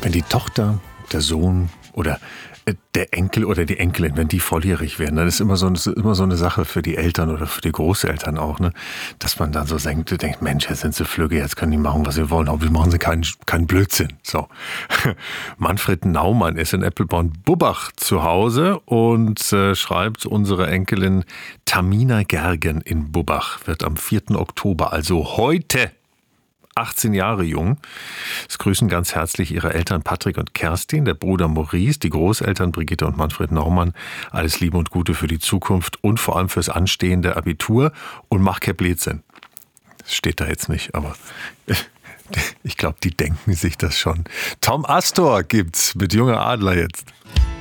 Wenn die Tochter, der Sohn oder der Enkel oder die Enkelin, wenn die volljährig werden, dann ist immer so eine Sache für die Eltern oder für die Großeltern auch, ne? Dass man dann so denkt, Mensch, jetzt sind sie flügge, jetzt können die machen, was sie wollen, aber machen sie keinen Blödsinn. So. Manfred Naumann ist in Eppelborn-Bubbach zu Hause und schreibt, unsere Enkelin Tamina Gergen in Bubbach wird am 4. Oktober, also heute, 18 Jahre jung. Es grüßen ganz herzlich ihre Eltern Patrick und Kerstin, der Bruder Maurice, die Großeltern Brigitte und Manfred Naumann. Alles Liebe und Gute für die Zukunft und vor allem fürs anstehende Abitur. Und mach kein Blödsinn. Das steht da jetzt nicht, aber ich glaube, die denken sich das schon. Tom Astor gibt's mit Junger Adler jetzt.